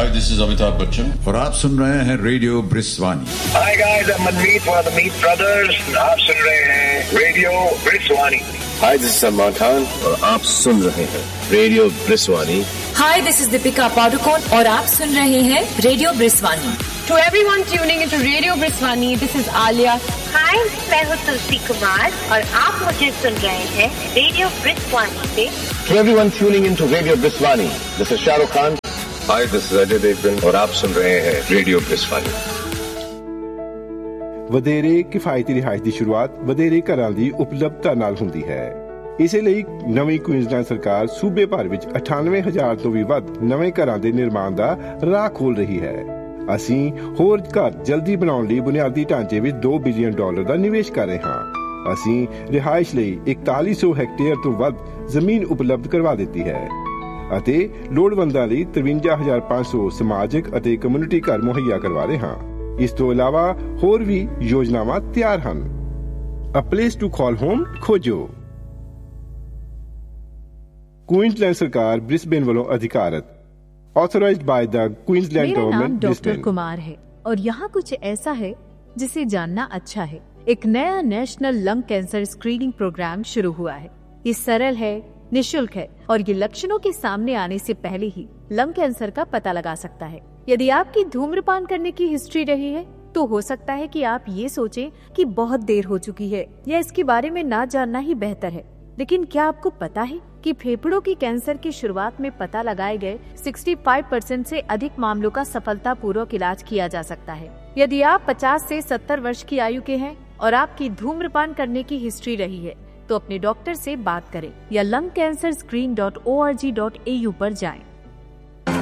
Hi, this is Amitabh Bachchan. और आप सुन रहे हैं radio ब्रिस्वानी. Hi guys, I'm Manmeet from the Meet Brothers. आप सुन रहे हैं radio ब्रिस्वानी. Hi, this is Salman Khan और आप सुन रहे हैं radio ब्रिस्वानी. Hi, this is Deepika Padukone और आप सुन रहे हैं radio ब्रिस्वानी. To everyone tuning into Radio Briswani, this is Alia. Hi, मैं हूँ तुलसी कुमार और आप मुझे सुन रहे हैं रेडियो ब्रिस्वानी पे. To everyone tuning into Radio Briswani, this is Shah Rukh Khan. Hi, this is Ajay Devgan और आप सुन रहे हैं रेडियो ब्रिस्वानी. ਵਧੇਰੇ ਕਿਫਾਇਤੀ ਰਿਹਾਇਸ਼ ਦੀ ਸ਼ੁਰੂਆਤ ਵਧੇਰੇ ਘਰਾਂ ਦੀ ਉਪਲਬਧਤਾ ਨਾਲ ਹੁੰਦੀ ਹੈ. ਇਸੇ ਲਈ ਨਵੀਂ ਕੁਇਨਜ਼ਲੈਂਡ ਸਰਕਾਰ ਸੂਬੇ ਭਰ ਵਿੱਚ 98,000 ਤੋਂ ਵੀ ਵੱਧ ਨਵੇਂ ਘਰਾਂ ਦੇ ਨਿਰਮਾਣ ਦਾ ਰਾਹ ਖੋਲ ਰਹੀ ਹੈ. ਅਸੀਂ ਹੋਰ ਘਰ ਜਲਦੀ ਬਣਾਉਣ ਲਈ ਬੁਨਿਆਦੀ ਢਾਂਚੇ ਵਿੱਚ $2 ਬਿਲੀਅਨ ਦਾ ਨਿਵੇਸ਼ ਕਰ ਰਹੇ ਹਾਂ. ਅਸੀਂ ਰਿਹਾਇਸ਼ ਲਈ 4100 ਹੈਕਟੇਅਰ ਤੋਂ ਵੱਧ ਜ਼ਮੀਨ ਉਪਲਬਧ ਕਰਵਾ ਦਿੱਤੀ ਹੈ ਅਤੇ ਲੋੜਵੰਦਾਂ ਲਈ 53,500 ਸਮਾਜਿਕ ਅਤੇ ਕਮਿਊਨਿਟੀ ਘਰ ਮੁਹੱਈਆ ਕਰਵਾ ਰਹੇ ਹਾਂ. ਇਸ ਤੋਂ ਇਲਾਵਾ ਹੋਰ ਵੀ ਯੋਜਨਾਵਾਂ ਤਿਆਰ ਹਨ. A place to call home ਖੋਜੋ. क्वींसलैंड सरकार ब्रिस्बेन वालों अधिकारत authorised by the Queensland government. मेरा नाम डॉक्टर कुमार है और यहाँ कुछ ऐसा है जिसे जानना अच्छा है. एक नया national lung cancer screening programme शुरू हुआ है. ये सरल है, निशुल्क है और ये लक्षणों के सामने आने से पहले ही लंग कैंसर का पता लगा सकता है. यदि आपकी धूम्रपान करने की हिस्ट्री रही है तो हो सकता है कि आप ये सोचें कि बहुत देर हो चुकी है या इसके बारे में ना जानना ही बेहतर है. लेकिन क्या आपको पता है कि फेफड़ों की कैंसर की शुरुआत में पता लगाए गए 65% से अधिक मामलों का सफलतापूर्वक इलाज किया जा सकता है. यदि आप 50 से 70 वर्ष की आयु के हैं और आपकी धूम्रपान करने की हिस्ट्री रही है तो अपने डॉक्टर से बात करें या lungcancerscreen.org.au पर जाएं.